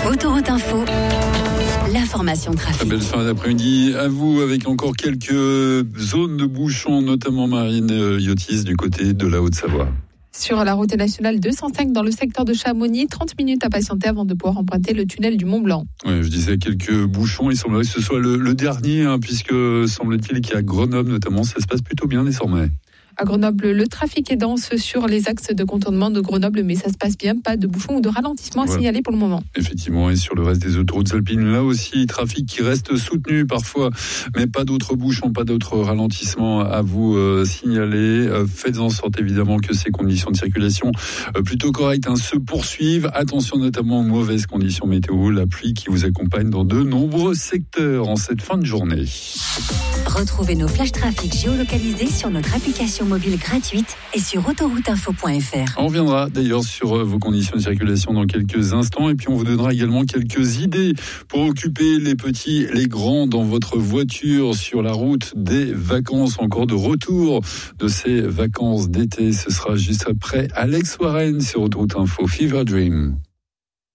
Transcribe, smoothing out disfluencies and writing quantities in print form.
Autoroute Info, l'information trafic. Belle fin d'après-midi à vous, avec encore quelques zones de bouchons, notamment Marine Yotis du côté de la Haute-Savoie. Sur la route nationale 205 dans le secteur de Chamonix, 30 minutes à patienter avant de pouvoir emprunter le tunnel du Mont-Blanc. Oui, je disais quelques bouchons, il semblerait que ce soit le dernier, puisque semble-t-il qu'à Grenoble notamment, ça se passe plutôt bien désormais. À Grenoble, le trafic est dense sur les axes de contournement de Grenoble, mais ça se passe bien, pas de bouchons ou de ralentissement à signaler pour le moment. Effectivement, et sur le reste des autoroutes alpines, là aussi, trafic qui reste soutenu parfois, mais pas d'autres bouchons, pas d'autres ralentissements à vous signaler. Faites en sorte évidemment que ces conditions de circulation plutôt correctes se poursuivent. Attention notamment aux mauvaises conditions météo, la pluie qui vous accompagne dans de nombreux secteurs en cette fin de journée. Retrouvez nos flash trafic géolocalisés sur notre application mobile gratuite et sur autorouteinfo.fr. On reviendra d'ailleurs sur vos conditions de circulation dans quelques instants, et puis on vous donnera également quelques idées pour occuper les petits, les grands dans votre voiture sur la route des vacances, encore de retour de ces vacances d'été. Ce sera juste après Alex Warren sur Autoroute Info, Fever Dream.